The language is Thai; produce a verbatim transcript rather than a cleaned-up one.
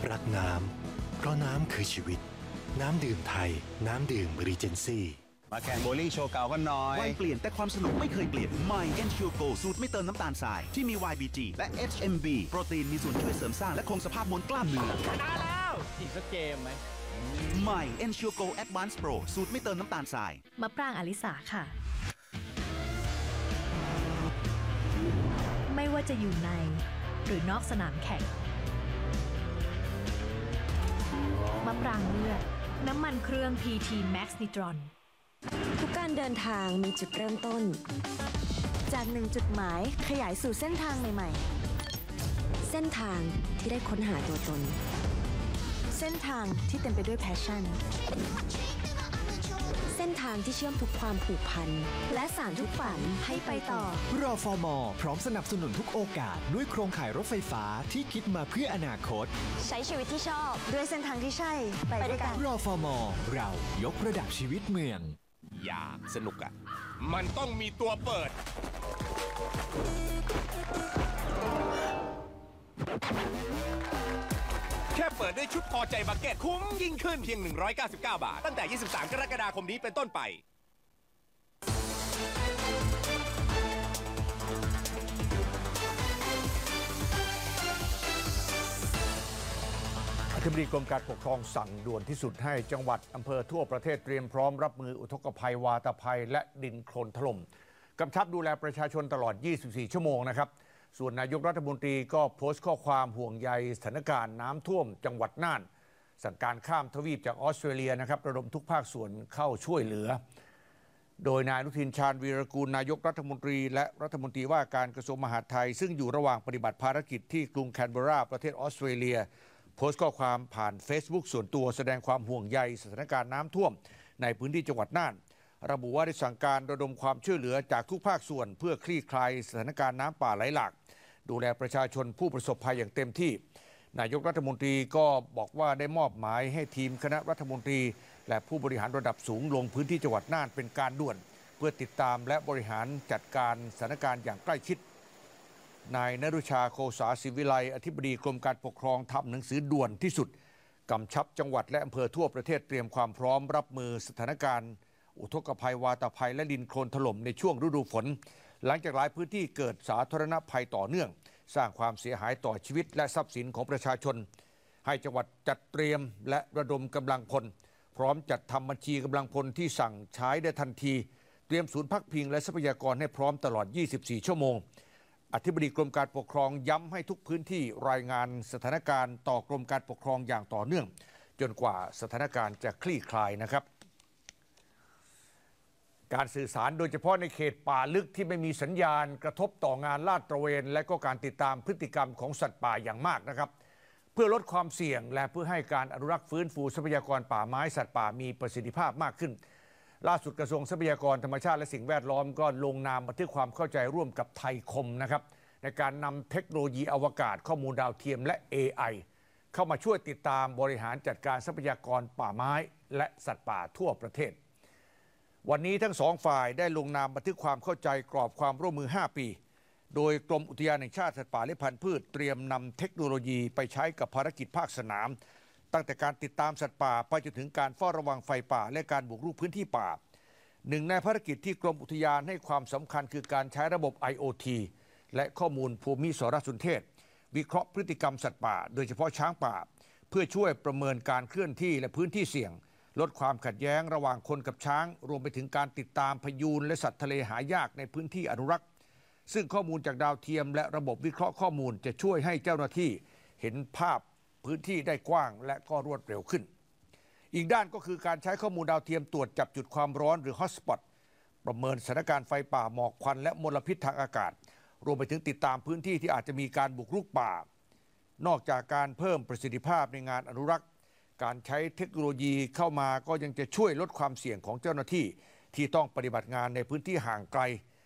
รักน้ำเพราะน้ำคือชีวิตน้ำดื่มไทยน้ำดื่มรีเจนซี่มาแข่งโบว์ลิ่งโชว์เก่ากันหน่อยวัยเปลี่ยนแต่ความสนุกไม่เคยเปลี่ยนใหม่ Ensure Go สูตรไม่เติมน้ำตาลทรายที่มี วาย บี จี และ เอช เอ็ม บี โปรตีนมีส่วนช่วยเสริมสร้างและคงสภาพมวลกล้ามเนื้อชนะแล้วอีกสักเกมไหมใหม่ Ensure Go Advanced Pro สูตรไม่เติมน้ำตาลทรายมะปรางอลิสาค่ะไม่ว่าจะอยู่ในหรือนอกสนามแข่งมะปรางเลือดน้ำมันเครื่อง พี ที Max Nitron ทุกการเดินทางมีจุดเริ่มต้นจากหนึ่งจุดหมายขยายสู่เส้นทางใหม่ๆเส้นทางที่ได้ค้นหาตัวตนเส้นทางที่เต็มไปด้วยแพชชั่นเส้นทางที่เชื่อมทุกความผูกพันและสานทุกฝันให้ไปต่อรอ ฟอ มอ พร้อมสนับสนุนทุกโอกาสด้วยโครงข่ายรถไฟฟ้าที่คิดมาเพื่ออนาคตใช้ชีวิตที่ชอบด้วยเส้นทางที่ใช่ไปด้วยกันรอ ฟอ มอ เรายกระดับชีวิตเมืองอยากสนุกอ่ะมันต้องมีตัวเปิดแค่เปิดด้วยชุดพอใจบักเก็ตคุ้มยิ่งขึ้นเพียงหนึ่งร้อยเก้าสิบเก้าบาทตั้งแต่ยี่สิบสามกรกฎาคมนี้เป็นต้นไปอธิบดีกรมการปกครองสั่งด่วนที่สุดให้จังหวัดอำเภอทั่วประเทศเตรียมพร้อมรับมืออุทกภัยวาตภัยและดินโคลนถล่มกำชับดูแลประชาชนตลอดยี่สิบสี่ชั่วโมงนะครับส่วนนายกรัฐมนตรีก็โพสต์ข้อความห่วงใยสถานการณ์น้ำท่วมจังหวัดน่านสั่งการข้ามทวีปจากออสเตรเลียนะครับระดมทุกภาคส่วนเข้าช่วยเหลือโดยนายอนุทินชาญวีรกูลนายกรัฐมนตรีและรัฐมนตรีว่าการกระทรวงมหาดไทยซึ่งอยู่ระหว่างปฏิบัติภารกิจที่กรุงแคนเบอร์ราประเทศออสเตรเลียโพสต์ข้อความผ่าน Facebook ส่วนตัวแสดงความห่วงใยสถานการณ์น้ำท่วมในพื้นที่จังหวัดน่านระบุว่าได้สั่งการระดมความช่วยเหลือจากทุกภาคส่วนเพื่อคลี่คลายสถานการณ์น้ำป่าไหลหลากดูแลประชาชนผู้ประสบภัยอย่างเต็มที่นายกรัฐมนตรีก็บอกว่าได้มอบหมายให้ทีมคณะรัฐมนตรีและผู้บริหารระดับสูงลงพื้นที่จังหวัดน่านเป็นการด่วนเพื่อติดตามและบริหารจัดการสถานการณ์อย่างใกล้ชิดนายณรุชาโคสาศิวิไลอธิบดีกรมการปกครองทำหนังสือด่วนที่สุดกำชับจังหวัดและอำเภอทั่วประเทศเตรียมความพร้อมรับมือสถานการณ์อุทกภัยวาตภัยและดินโคลนถล่มในช่วงฤดูฝนหลังจากหลายพื้นที่เกิดสาธารณภัยต่อเนื่องสร้างความเสียหายต่อชีวิตและทรัพย์สินของประชาชนให้จังหวัดจัดเตรียมและระดมกำลังพลพร้อมจัดทำบัญชีกำลังพลที่สั่งใช้ได้ทันทีเตรียมศูนย์พักพิงและทรัพยากรให้พร้อมตลอดยี่สิบสี่ชั่วโมงอธิบดีกรมการปกครองย้ำให้ทุกพื้นที่รายงานสถานการณ์ต่อกรมการปกครองอย่างต่อเนื่องจนกว่าสถานการณ์จะคลี่คลายนะครับการสื่อสารโดยเฉพาะในเขตป่าลึกที่ไม่มีสัญญาณกระทบต่องานลาดตระเวนและก็การติดตามพฤติกรรมของสัตว์ป่าอย่างมากนะครับเพื่อลดความเสี่ยงและเพื่อให้การอนุรักษ์ฟื้นฟูทรัพยากรป่าไม้สัตว์ป่ามีประสิทธิภาพมากขึ้นล่าสุดกระทรวงทรัพยากรธรรมชาติและสิ่งแวดล้อมก็ลงนามบันทึกความเข้าใจร่วมกับไทยคมนะครับในการนำเทคโนโลยีอวกาศข้อมูลดาวเทียมและ เอ ไอ เข้ามาช่วยติดตามบริหารจัดการทรัพยากรป่าไม้และสัตว์ป่าทั่วประเทศวันนี้ทั้งสองฝ่ายได้ลงนามบันทึกความเข้าใจกรอบความร่วมมือห้าปีโดยกรมอุทยานแห่งชาติสัตว์ป่าและพันธุ์พืชเตรียมนำเทคโนโลยีไปใช้กับภารกิจภาคสนามตั้งแต่การติดตามสัตว์ป่าไปจนถึงการเฝ้าระวังไฟป่าและการบุกรุกพื้นที่ป่าหนึ่งในภารกิจที่กรมอุทยานให้ความสำคัญคือการใช้ระบบ ไอ โอ ที และข้อมูลภูมิสารสนเทศวิเคราะห์พฤติกรรมสัตว์ป่าโดยเฉพาะช้างป่าเพื่อช่วยประเมินการเคลื่อนที่และพื้นที่เสี่ยงลดความขัดแย้งระหว่างคนกับช้างรวมไปถึงการติดตามพยูนและสัตว์ทะเลหายากในพื้นที่อนุรักษ์ซึ่งข้อมูลจากดาวเทียมและระบบวิเคราะห์ข้อมูลจะช่วยให้เจ้าหน้าที่เห็นภาพพื้นที่ได้กว้างและก็รวดเร็วขึ้นอีกด้านก็คือการใช้ข้อมูลดาวเทียมตรวจจับจุดความร้อนหรือฮอตสปอตประเมินสถานการณ์ไฟป่าหมอกควันและมลพิษทางอากาศรวมไปถึงติดตามพื้นที่ที่อาจจะมีการบุกรุกป่านอกจากการเพิ่มประสิทธิภาพในงานอนุรักษ์การใช้เทคโนโลยีเข้ามาก็ยังจะช่วยลดความเสี่ยงของเจ้าหน้าที่ที่ต้องปฏิบัติงานในพื้นที่ห่างไกล